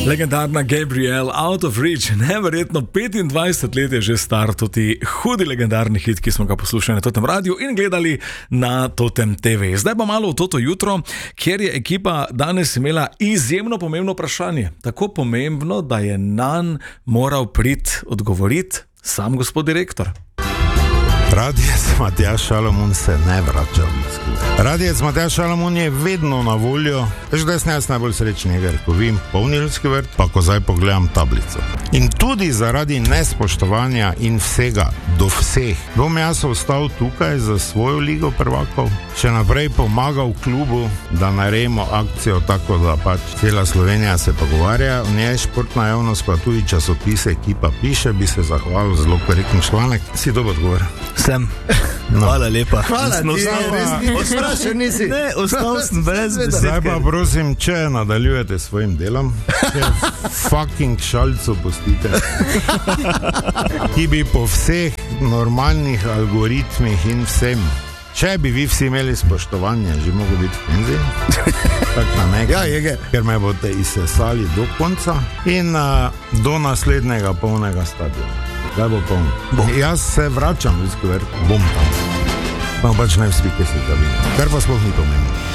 Legendarna Gabrielle, Out of Reach, neverjetno 25 let je že star, tudi hudi legendarni hit, ki smo ga poslušali na Totem radiju in gledali na Totem TV. Zdaj pa malo v Toto jutro, kjer je ekipa danes imela izjemno pomembno vprašanje. Tako pomembno, da je nanj moral priti odgovoriti sam gospod direktor. Radijec Matjaž Šalamun se ne vrača v ljudski vrt. Radijec Matjaž Šalamun je vedno na voljo. Veš, da sem jaz najbolj srečen, ko vidim polni ljudski vrt, pa ko zdaj pogledam tablico. In tudi zaradi nespoštovanja in vsega do vseh bom jaz ostal tukaj za svojo ligo prvakov, še naprej pomagal klubu, da naredimo akcijo tako, da pač cela Slovenija se pogovarja, v njej športna javnost, pa tudi časopise, ekipa piše, bi se zahvalil, zelo korektni članek. Si dober odgovor? Sem. No. Hvala lepa. Hvala ti, odstrašen nisi. Ne, ostal sem brez besed. Zdaj pa prosim, če nadaljujete svojim delom, če fucking šalcu pustite, ki bi po vseh normalnih algoritmih in vsem, če bi vi vsi imeli spoštovanje, že mogo biti v penziji, tak na nekaj, ker me boste izsesali do konca in do naslednjega polnega stadiona. Zdaj bo poln. Jaz se vračam v ljudski vrt, bom tam. Pa pač naj vsi, ki se zavim. Kar pa sploh ni pomembno.